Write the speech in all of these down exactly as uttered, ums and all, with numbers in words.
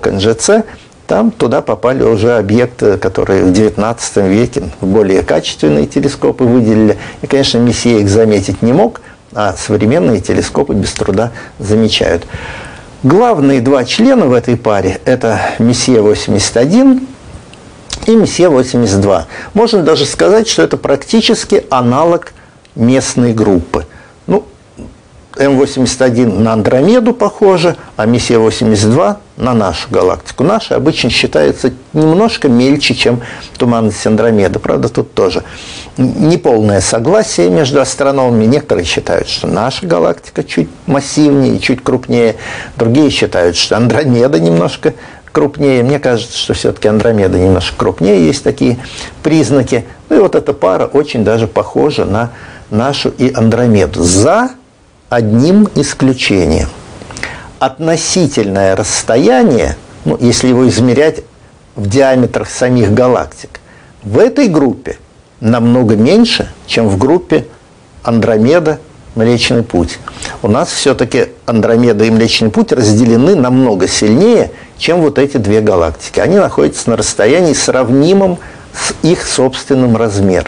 блок эн джэ цэ, там туда попали уже объекты, которые в девятнадцатом веке в более качественные телескопы выделили. И, конечно, Мессье их заметить не мог, а современные телескопы без труда замечают. Главные два члена в этой паре – это Мессье восемьдесят один и Мессье восемьдесят два. Можно даже сказать, что это практически аналог местной группы. Ну, эм восемьдесят один на Андромеду похоже, а Мессье восемьдесят два на нашу галактику. Наша обычно считается немножко мельче, чем туманность Андромеды. Правда, тут тоже неполное согласие между астрономами. Некоторые считают, что наша галактика чуть массивнее, чуть крупнее. Другие считают, что Андромеда немножко крупнее. Мне кажется, что все-таки Андромеда немножко крупнее. Есть такие признаки. Ну и вот эта пара очень даже похожа на нашу и Андромеду. За одним исключением. Относительное расстояние, ну, если его измерять в диаметрах самих галактик, в этой группе намного меньше, чем в группе Андромеда, Млечный Путь. У нас все-таки Андромеда и Млечный Путь разделены намного сильнее, чем вот эти две галактики. Они находятся на расстоянии, сравнимом с их собственным размером.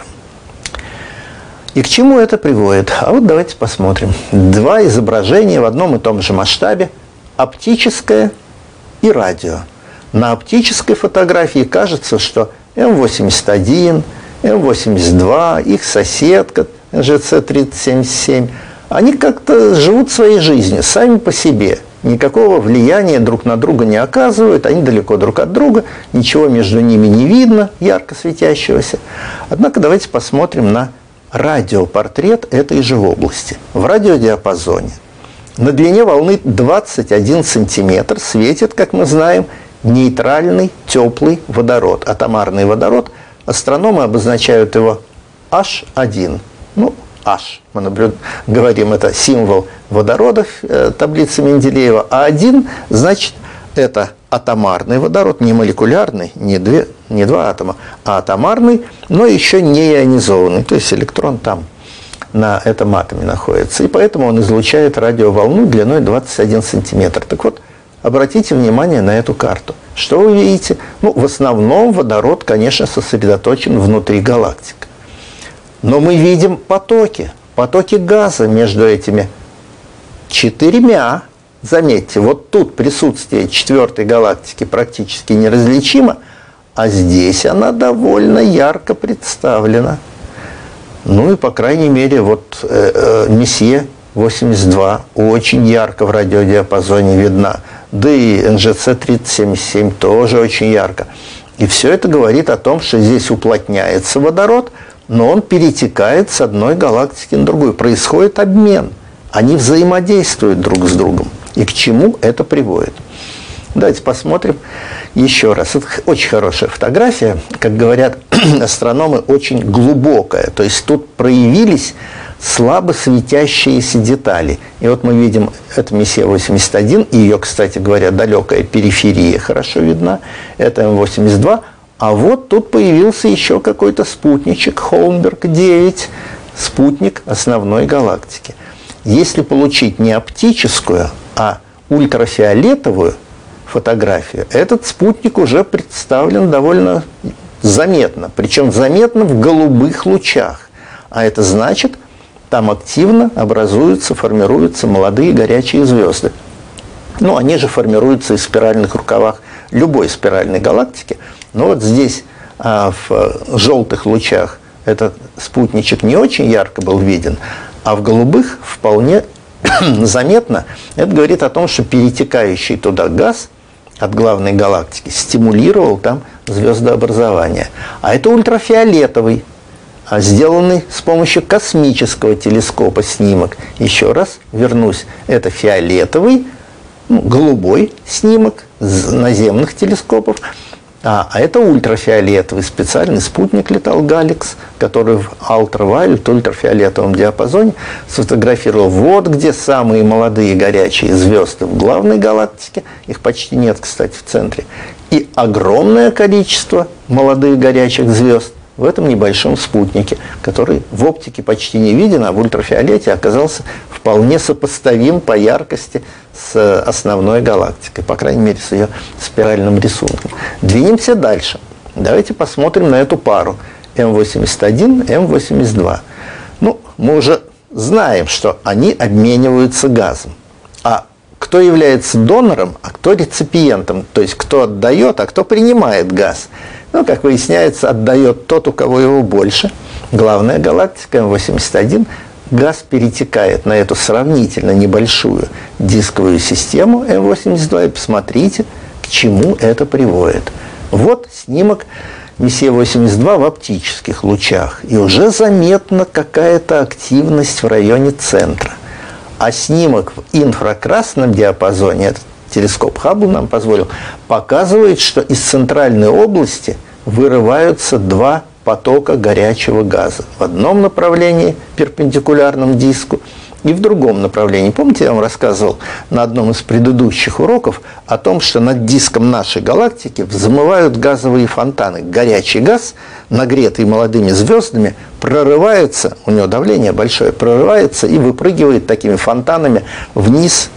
И к чему это приводит? А вот давайте посмотрим. Два изображения в одном и том же масштабе, оптическое и радио. На оптической фотографии кажется, что эм восемьдесят один, эм восемьдесят два, их соседка джи си тридцать семьдесят семь, они как-то живут своей жизнью, сами по себе. Никакого влияния друг на друга не оказывают, они далеко друг от друга, ничего между ними не видно, ярко светящегося. Однако давайте посмотрим на радиопортрет этой же области. В радиодиапазоне на длине волны двадцать один сантиметр светит, как мы знаем, нейтральный теплый водород. Атомарный водород, астрономы обозначают его аш один. Ну, H, мы наблюд... говорим, это символ водорода в э, таблице Менделеева, а один, значит, это атомарный водород, не молекулярный, не, две, не два атома, а атомарный, но еще не ионизованный, то есть электрон там на этом атоме находится, и поэтому он излучает радиоволну длиной двадцать один сантиметр. Так вот, обратите внимание на эту карту. Что вы видите? Ну, в основном водород, конечно, сосредоточен внутри галактик. Но мы видим потоки, потоки газа между этими четырьмя. Заметьте, вот тут присутствие четвертой галактики практически неразличимо, а здесь она довольно ярко представлена. Ну и, по крайней мере, вот э, э, Мессье восемьдесят два очень ярко в радиодиапазоне видна. Да и эн джи си тридцать семьдесят семь тоже очень ярко. И все это говорит о том, что здесь уплотняется водород, но он перетекает с одной галактики на другую. Происходит обмен. Они взаимодействуют друг с другом. И к чему это приводит? Давайте посмотрим еще раз. Это очень хорошая фотография. Как говорят астрономы, очень глубокая. То есть тут проявились слабо светящиеся детали. И вот мы видим, это Мессье восемьдесят один, и ее, кстати говоря, далекая периферия хорошо видна. Это эм восемьдесят два. А вот тут появился еще какой-то спутничек, Холмберг девять, спутник основной галактики. Если получить не оптическую, а ультрафиолетовую фотографию, этот спутник уже представлен довольно заметно, причем заметно в голубых лучах. А это значит, там активно образуются, формируются молодые горячие звезды. Ну, они же формируются из спиральных рукавах любой спиральной галактики. Но вот здесь, а, в желтых лучах, этот спутничек не очень ярко был виден, а в голубых вполне заметно. Это говорит о том, что перетекающий туда газ от главной галактики стимулировал там звездообразование. А это ультрафиолетовый, сделанный с помощью космического телескопа снимок. Еще раз вернусь, это фиолетовый, ну, голубой снимок наземных телескопов. А, а это ультрафиолетовый, специальный спутник летал Галикс, который в ультравайолет, ультрафиолетовом диапазоне сфотографировал вот где самые молодые горячие звезды в главной галактике, их почти нет, кстати, в центре, и огромное количество молодых горячих звезд в этом небольшом спутнике, который в оптике почти не виден, а в ультрафиолете оказался вполне сопоставим по яркости с основной галактикой, по крайней мере, с ее спиральным рисунком. Двинемся дальше. Давайте посмотрим на эту пару эм восемьдесят один, эм восемьдесят два. Ну, мы уже знаем, что они обмениваются газом. А кто является донором, а кто реципиентом, то есть кто отдает, а кто принимает газ. Ну, как выясняется, отдает тот, у кого его больше. Главная галактика эм восемьдесят один, газ перетекает на эту сравнительно небольшую дисковую систему эм восемьдесят два, и посмотрите, к чему это приводит. Вот снимок Мессия восемьдесят два в оптических лучах, и уже заметна какая-то активность в районе центра. А снимок в инфракрасном диапазоне, этот телескоп Хаббл нам позволил, показывает, что из центральной области вырываются два потока горячего газа. В одном направлении, перпендикулярном диску, и в другом направлении. Помните, я вам рассказывал на одном из предыдущих уроков о том, что над диском нашей галактики взмывают газовые фонтаны. Горячий газ, нагретый молодыми звездами, прорывается, у него давление большое, прорывается и выпрыгивает такими фонтанами вниз,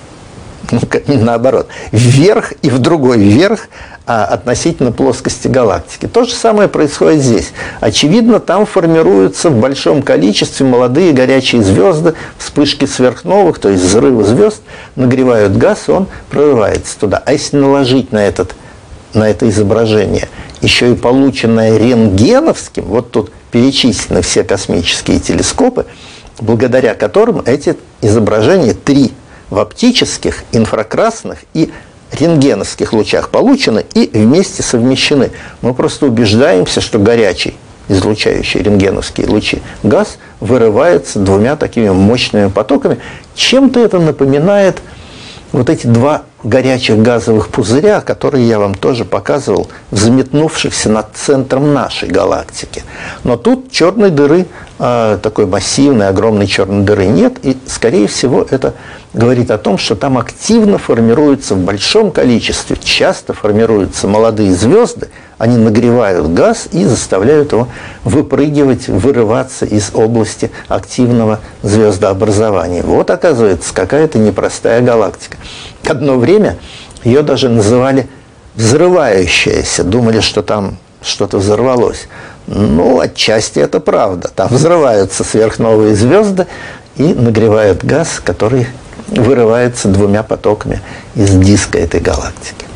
ну, наоборот, вверх и в другой вверх, а относительно плоскости галактики. То же самое происходит здесь. Очевидно, там формируются в большом количестве молодые горячие звезды, вспышки сверхновых, то есть взрывы звезд, нагревают газ, и он прорывается туда. А если наложить на, этот, на это изображение еще и полученное рентгеновским, вот тут перечислены все космические телескопы, благодаря которым эти изображения три в оптических, инфракрасных и рентгеновских лучах получены и вместе совмещены. Мы просто убеждаемся, что горячий, излучающий рентгеновские лучи, газ вырывается двумя такими мощными потоками. Чем-то это напоминает вот эти два горячих газовых пузыря, которые я вам тоже показывал, взметнувшихся над центром нашей галактики. Но тут черной дыры, такой массивной, огромной черной дыры нет, и, скорее всего, это говорит о том, что там активно формируются в большом количестве, часто формируются молодые звезды, они нагревают газ и заставляют его выпрыгивать, вырываться из области активного звездообразования. Вот, оказывается, какая-то непростая галактика. Одно время ее даже называли взрывающаяся, думали, что там что-то взорвалось. Ну, отчасти это правда. Там взрываются сверхновые звезды и нагревают газ, который вырывается двумя потоками из диска этой галактики.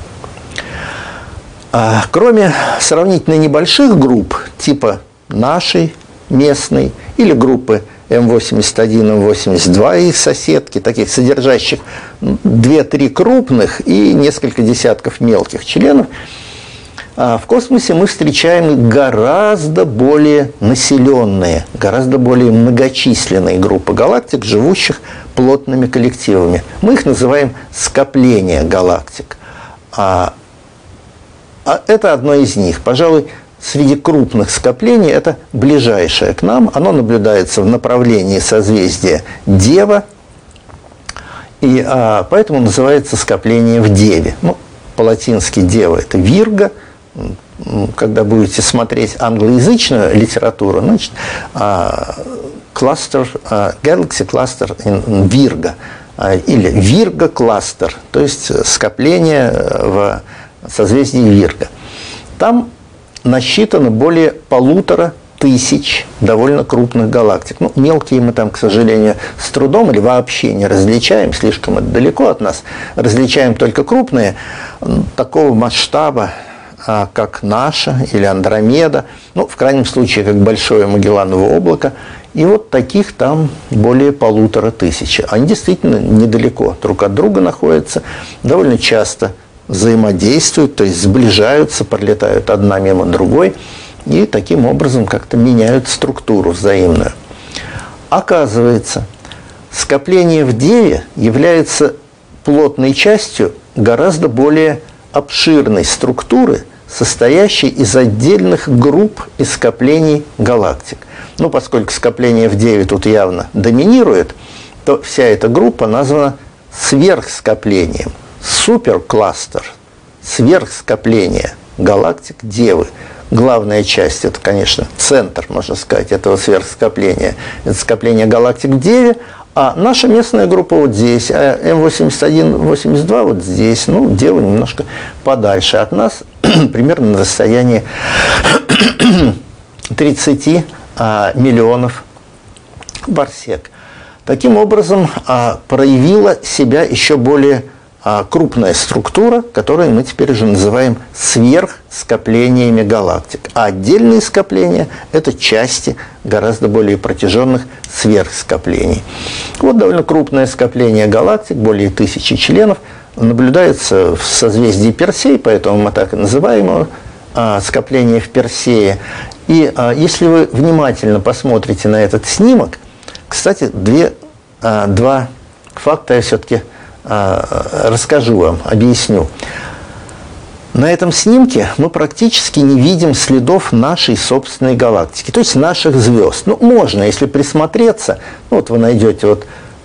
А кроме сравнительно небольших групп, типа нашей, местной, или группы эм восемьдесят один, эм восемьдесят два и их соседки, таких содержащих две-три крупных и несколько десятков мелких членов, в космосе мы встречаем гораздо более населенные, гораздо более многочисленные группы галактик, живущих плотными коллективами. Мы их называем скопления галактик. А, а это одно из них. Пожалуй, среди крупных скоплений это ближайшее к нам. Оно наблюдается в направлении созвездия Дева, и а, поэтому называется скопление в Деве. Ну, по-латински Дева – это Вирга. Когда будете смотреть англоязычную литературу, значит, кластер, Galaxy Cluster in Virgo, или Virgo кластер, то есть скопление в созвездии Вирго. Там насчитано более полутора тысяч довольно крупных галактик. Ну, мелкие мы там, к сожалению, с трудом или вообще не различаем, слишком это далеко от нас. Различаем только крупные, такого масштаба, как наша или Андромеда, ну, в крайнем случае, как Большое Магелланово облако. И вот таких там более полутора тысяч. Они действительно недалеко друг от друга находятся, довольно часто взаимодействуют, то есть сближаются, пролетают одна мимо другой, и таким образом как-то меняют структуру взаимную. Оказывается, скопление в Деве является плотной частью гораздо более обширной структуры, состоящей из отдельных групп и скоплений галактик. Ну, поскольку скопление в Деве тут явно доминирует, то вся эта группа названа сверхскоплением, суперкластер, сверхскопление галактик Девы. главная часть, это, конечно, центр, можно сказать, этого сверхскопления. Это скопление галактик в Деве, а наша местная группа вот здесь, а эм восемьдесят один восемьдесят два вот здесь. Ну, Дева немножко подальше от нас, примерно на расстоянии тридцати миллионов парсек. Таким образом, проявила себя еще более крупная структура, которую мы теперь уже называем сверхскоплениями галактик. А отдельные скопления – это части гораздо более протяженных сверхскоплений. Вот довольно крупное скопление галактик, более тысячи членов, наблюдается в созвездии Персей, поэтому мы так и называем его скопление в Персее. И если вы внимательно посмотрите на этот снимок, кстати, две, два факта я все-таки расскажу вам, объясню. На этом снимке мы практически не видим следов нашей собственной галактики, то есть наших звезд. Ну, можно, если присмотреться, ну, вот вы найдете вот,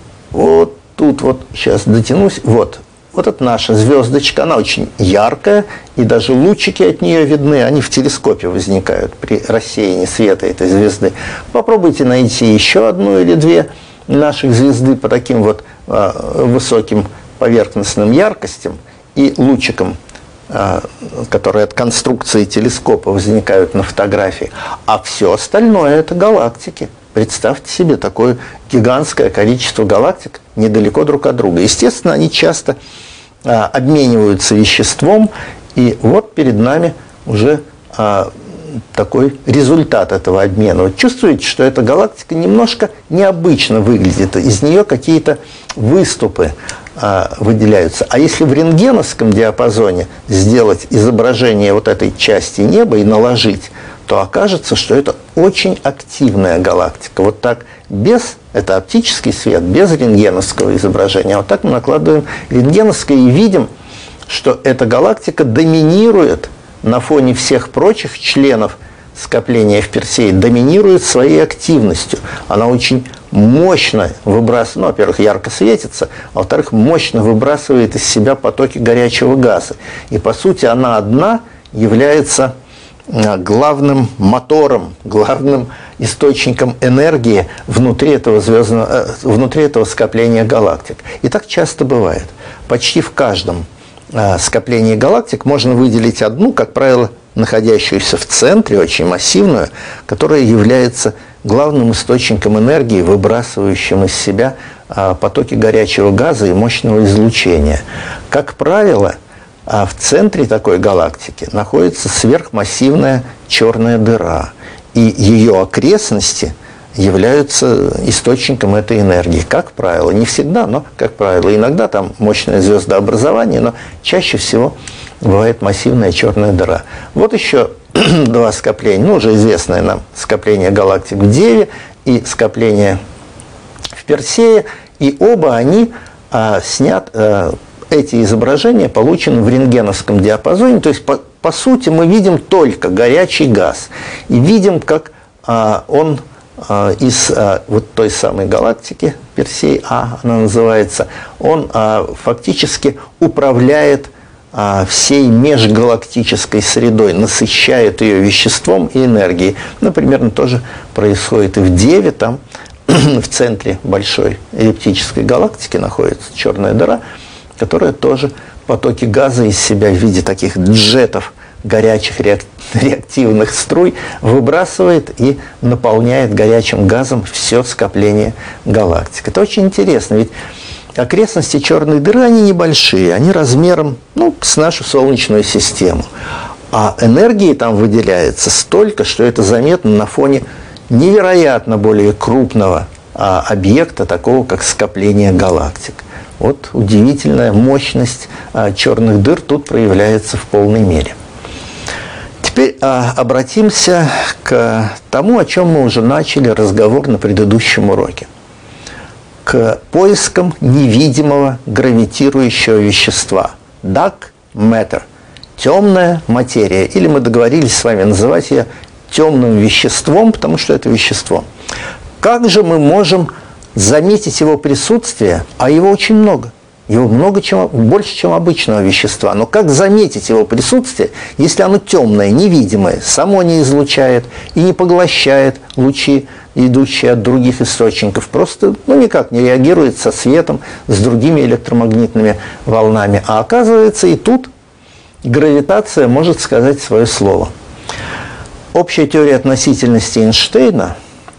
вот тут вот, сейчас дотянусь, вот, вот это наша звездочка, она очень яркая, и даже лучики от нее видны, они в телескопе возникают при рассеянии света этой звезды. Попробуйте найти еще одну или две наших звезды по таким вот э, высоким поверхностным яркостям и лучикам, э, которые от конструкции телескопа возникают на фотографии. А все остальное – это галактики. Представьте себе такое гигантское количество галактик недалеко друг от друга. Естественно, они часто э, обмениваются веществом, и вот перед нами уже э, такой результат этого обмена. Вот чувствуете, что эта галактика немножко необычно выглядит, из нее какие-то выступы а, выделяются. А если в рентгеновском диапазоне сделать изображение вот этой части неба и наложить, то окажется, что это очень активная галактика. Вот так без, это оптический свет, без рентгеновского изображения. А вот так мы накладываем рентгеновское и видим, что эта галактика доминирует на фоне всех прочих членов скопления в Персее, доминирует своей активностью. Она очень мощно выбрасывает, ну, во-первых, ярко светится, а во-вторых, мощно выбрасывает из себя потоки горячего газа. И, по сути, она одна является главным мотором, главным источником энергии внутри этого, звездного, внутри этого скопления галактик. И так часто бывает. Почти в каждом скоплении галактик можно выделить одну, как правило, находящуюся в центре, очень массивную, которая является главным источником энергии, выбрасывающим из себя потоки горячего газа и мощного излучения. Как правило, в центре такой галактики находится сверхмассивная черная дыра, и ее окрестности являются источником этой энергии. Как правило, не всегда, но как правило. Иногда там мощное звездообразование, но чаще всего бывает массивная черная дыра. Вот еще два скопления, ну, уже известное нам скопление галактик в Деве и скопление в Персее, и оба они а, снят, а, эти изображения получены в рентгеновском диапазоне, то есть по, по сути мы видим только горячий газ, и видим, как а, он из а, вот той самой галактики, Персей А она называется, он а, фактически управляет а, всей межгалактической средой, насыщает ее веществом и энергией. Ну, примерно тоже происходит и в Деве, там в центре большой эллиптической галактики находится черная дыра, которая тоже потоки газа из себя в виде таких джетов, горячих реактивных струй выбрасывает и наполняет горячим газом все скопление галактик. Это очень интересно, ведь окрестности черной дыры, они небольшие, они размером, ну, с нашу Солнечную систему. А энергии там выделяется столько, что это заметно на фоне невероятно более крупного а, объекта, такого как скопление галактик. Вот удивительная мощность а, черных дыр тут проявляется в полной мере. Теперь а, обратимся к тому, о чем мы уже начали разговор на предыдущем уроке. К поискам невидимого гравитирующего вещества. Dark matter. Темная материя. Или мы договорились с вами называть ее темным веществом, потому что это вещество. Как же мы можем заметить его присутствие, а его очень много? Его много чем, больше, чем обычного вещества. Но как заметить его присутствие, если оно темное, невидимое, само не излучает и не поглощает лучи, идущие от других источников, просто ну, никак не реагирует со светом, с другими электромагнитными волнами. А оказывается, и тут гравитация может сказать свое слово. Общая теория относительности Эйнштейна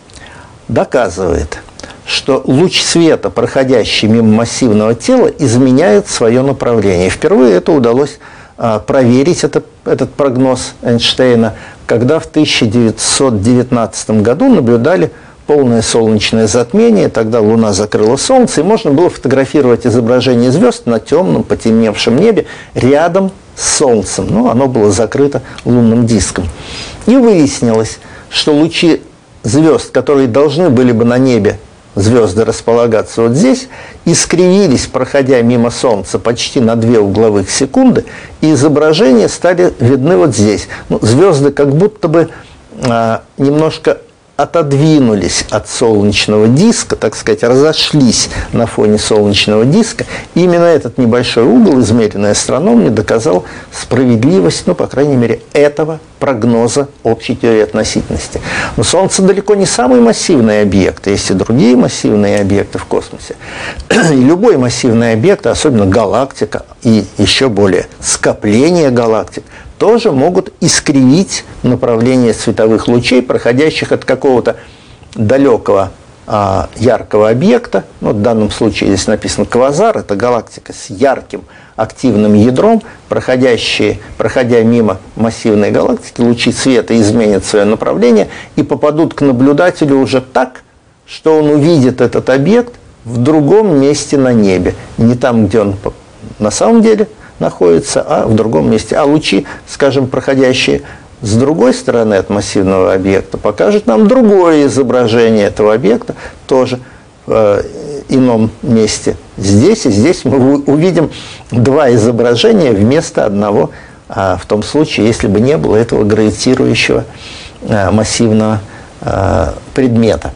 доказывает, что луч света, проходящий мимо массивного тела, изменяет свое направление. И впервые это удалось а, проверить, это, этот прогноз Эйнштейна, когда в тысяча девятьсот девятнадцатом году наблюдали полное солнечное затмение, тогда Луна закрыла Солнце, и можно было фотографировать изображение звезд на темном, потемневшем небе рядом с Солнцем. Ну, оно было закрыто лунным диском. И выяснилось, что лучи звезд, которые должны были бы на небе звезды располагаться вот здесь, искривились, проходя мимо Солнца почти на две угловых секунды, и изображения стали видны вот здесь. Ну, звезды как будто бы а, немножко отодвинулись от солнечного диска, так сказать, разошлись на фоне солнечного диска. И именно этот небольшой угол, измеренный астрономией, доказал справедливость, ну, по крайней мере, этого прогноза общей теории относительности. Но Солнце далеко не самый массивный объект, есть и другие массивные объекты в космосе. И любой массивный объект, особенно галактика и еще более скопление галактик, тоже могут искривить направление световых лучей, проходящих от какого-то далекого а, яркого объекта. Ну, в данном случае здесь написано квазар, это галактика с ярким активным ядром, проходящие, проходя мимо массивной галактики, лучи света изменят свое направление и попадут к наблюдателю уже так, что он увидит этот объект в другом месте на небе, не там, где он на самом деле находится, а в другом месте. А лучи, скажем, проходящие с другой стороны от массивного объекта, покажут нам другое изображение этого объекта, тоже в э, ином месте. Здесь и здесь мы увидим два изображения вместо одного, а в том случае, если бы не было этого гравитирующего э, массивного э, предмета.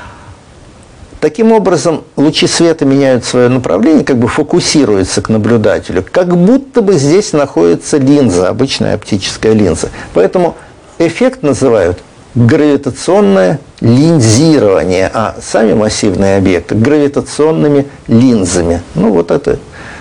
Таким образом, лучи света меняют свое направление, как бы фокусируются к наблюдателю, как будто бы здесь находится линза, обычная оптическая линза. Поэтому эффект называют гравитационное линзирование, а сами массивные объекты гравитационными линзами. Ну вот это,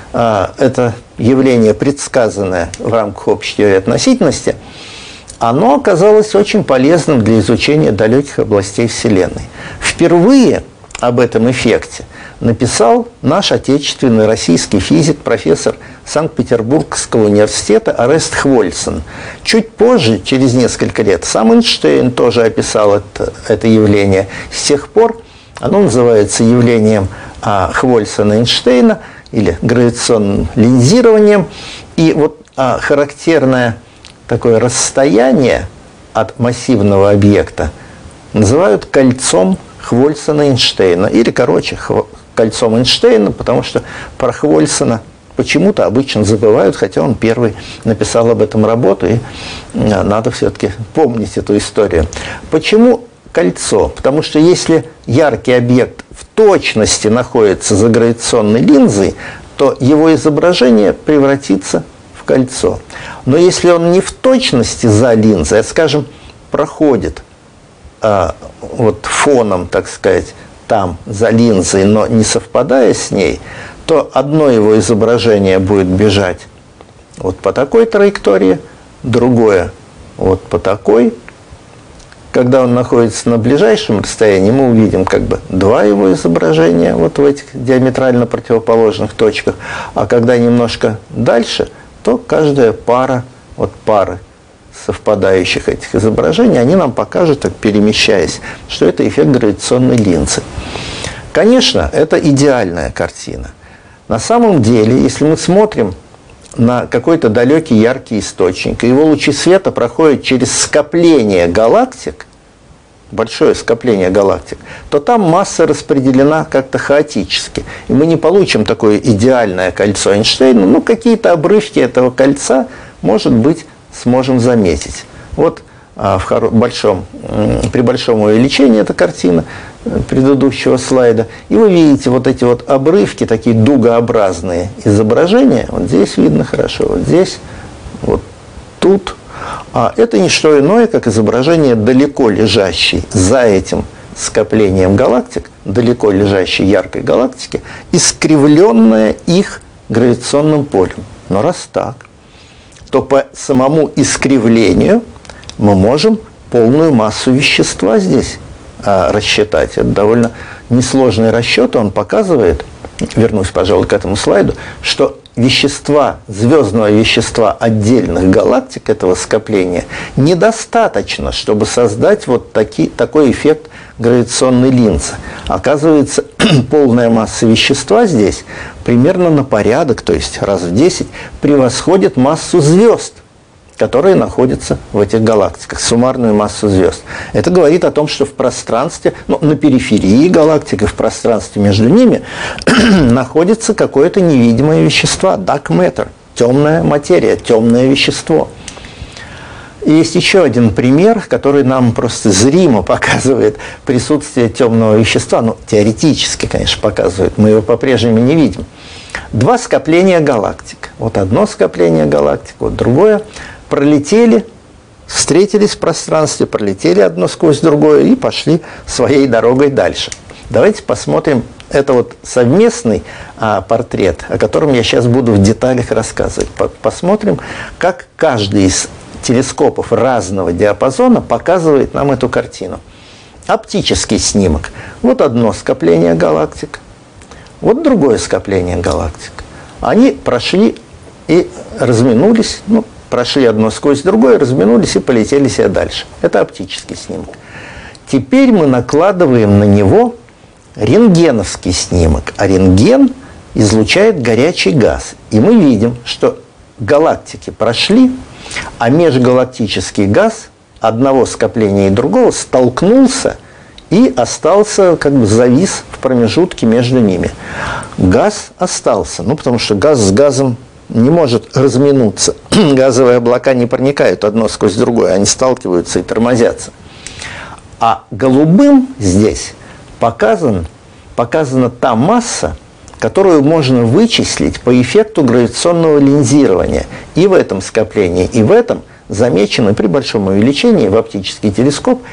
это явление, предсказанное в рамках общей теории относительности, оно оказалось очень полезным для изучения далеких областей Вселенной. Впервые об этом эффекте написал наш отечественный российский физик, профессор Санкт-Петербургского университета Орест Хвольсон. Чуть позже, через несколько лет, сам Эйнштейн тоже описал это, это явление. С тех пор оно называется явлением а, Хвольсона-Эйнштейна или гравитационным линзированием. И вот а, характерное такое расстояние от массивного объекта называют кольцом Хвольсона-Эйнштейна, или, короче, кольцом Эйнштейна, потому что про Хвольсона почему-то обычно забывают, хотя он первый написал об этом работу, и надо все-таки помнить эту историю. Почему кольцо? Потому что если яркий объект в точности находится за гравитационной линзой, то его изображение превратится в кольцо. Но если он не в точности за линзой, а, скажем, проходит а, вот фоном, так сказать, там за линзой, но не совпадая с ней, то одно его изображение будет бежать вот по такой траектории, другое вот по такой. Когда он находится на ближайшем расстоянии, мы увидим как бы два его изображения вот в этих диаметрально противоположных точках, а когда немножко дальше, то каждая пара, вот пары совпадающих этих изображений, они нам покажут, так перемещаясь, что это эффект гравитационной линзы. Конечно, это идеальная картина. На самом деле, если мы смотрим на какой-то далекий яркий источник, и его лучи света проходят через скопление галактик, большое скопление галактик, то там масса распределена как-то хаотически. И мы не получим такое идеальное кольцо Эйнштейна, но какие-то обрывки этого кольца, может быть, сможем заметить. Вот в большом, при большом увеличении, эта картина предыдущего слайда, и вы видите вот эти вот обрывки, такие дугообразные изображения, вот здесь видно хорошо, вот здесь, вот тут. А это не что иное, как изображение далеко лежащей за этим скоплением галактик, далеко лежащей яркой галактики, искривленная их гравитационным полем. Но раз так, то по самому искривлению мы можем полную массу вещества здесь а, рассчитать. Это довольно несложный расчет, он показывает, вернусь, пожалуй, к этому слайду, что вещества, звездного вещества отдельных галактик этого скопления недостаточно, чтобы создать вот таки, такой эффект гравитационной линзы. Оказывается, полная масса вещества здесь примерно на порядок, то есть раз в десять, превосходит массу звезд, которые находятся в этих галактиках, суммарную массу звезд. Это говорит о том, что в пространстве, ну, на периферии галактик и в пространстве между ними находится какое-то невидимое вещество, dark matter, темная материя, темное вещество. И есть еще один пример, который нам просто зримо показывает присутствие темного вещества, ну, теоретически, конечно, показывает, мы его по-прежнему не видим. Два скопления галактик. Вот одно скопление галактик, вот другое. Пролетели, встретились в пространстве, пролетели одно сквозь другое и пошли своей дорогой дальше. Давайте посмотрим, это вот совместный а, портрет, о котором я сейчас буду в деталях рассказывать. Посмотрим, как каждый из телескопов разного диапазона показывает нам эту картину. Оптический снимок. Вот одно скопление галактик, вот другое скопление галактик. Они прошли и разминулись, ну, прошли одно сквозь другое, разминулись и полетели себе дальше. Это оптический снимок. Теперь мы накладываем на него рентгеновский снимок. А рентген излучает горячий газ. И мы видим, что галактики прошли, а межгалактический газ одного скопления и другого столкнулся и остался, как бы завис в промежутке между ними. Газ остался, ну, потому что газ с газом не может разминуться. Газовые облака не проникают одно сквозь другое, они сталкиваются и тормозятся. А голубым здесь показан, показана та масса, которую можно вычислить по эффекту гравитационного линзирования. И в этом скоплении, и в этом замечены при большом увеличении в оптический телескоп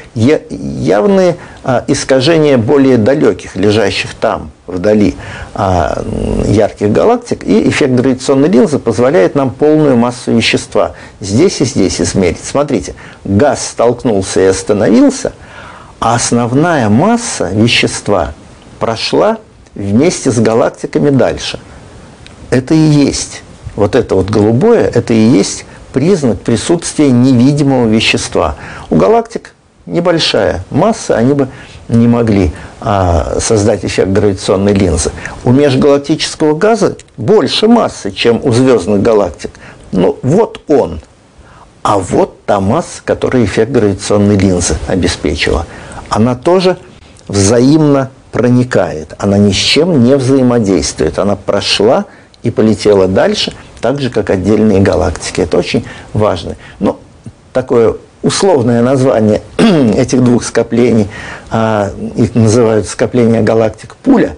явные а, искажения более далеких, лежащих там, вдали, а, ярких галактик. И эффект гравитационной линзы позволяет нам полную массу вещества здесь и здесь измерить. Смотрите, газ столкнулся и остановился, а основная масса вещества прошла вместе с галактиками дальше. Это и есть, вот это вот голубое, это и есть признак присутствия невидимого вещества. У галактик небольшая масса, они бы не могли а, создать эффект гравитационной линзы. У межгалактического газа больше массы, чем у звездных галактик. Но вот он. А вот та масса, которая эффект гравитационной линзы обеспечила. Она тоже взаимно проникает. Она ни с чем не взаимодействует. Она прошла и полетела дальше, так же, как отдельные галактики. Это очень важно. Но такое условное название этих двух скоплений, а, их называют скопления галактик пуля.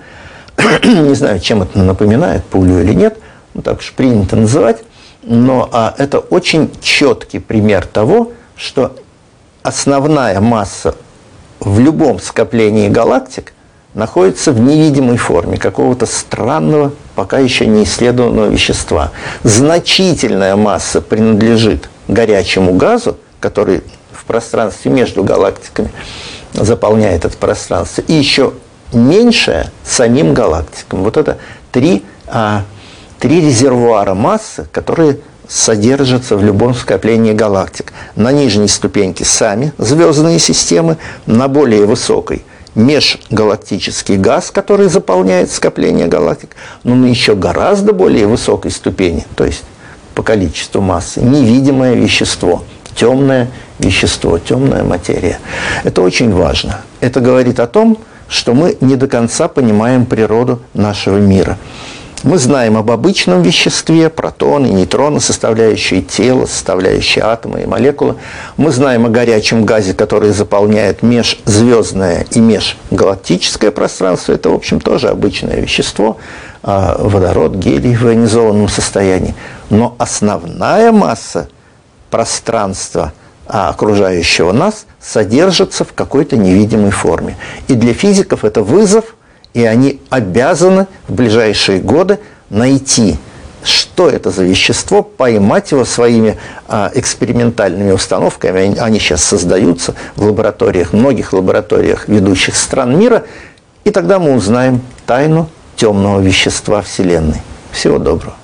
Не знаю, чем это напоминает, пулю или нет, ну, так уж принято называть. Но а, это очень четкий пример того, что основная масса в любом скоплении галактик находится в невидимой форме какого-то странного, пока еще не исследованного вещества. Значительная масса принадлежит горячему газу, который в пространстве между галактиками заполняет это пространство, и еще меньшая самим галактикам. Вот это три, а, три резервуара массы, которые содержатся в любом скоплении галактик. На нижней ступеньке сами звездные системы, на более высокой межгалактический газ, который заполняет скопление галактик, но на еще гораздо более высокой ступени, то есть по количеству массы, невидимое вещество, темное вещество, темная материя. Это очень важно. Это говорит о том, что мы не до конца понимаем природу нашего мира. Мы знаем об обычном веществе, протоны, нейтроны, составляющие тело, составляющие атомы и молекулы. Мы знаем о горячем газе, который заполняет межзвездное и межгалактическое пространство. Это, в общем, тоже обычное вещество, водород, гелий в ионизованном состоянии. Но основная масса пространства, окружающего нас, содержится в какой-то невидимой форме. И для физиков это вызов, и они обязаны в ближайшие годы найти, что это за вещество, поймать его своими а, экспериментальными установками. Они, они сейчас создаются в лабораториях, многих лабораториях ведущих стран мира, и тогда мы узнаем тайну темного вещества Вселенной. Всего доброго.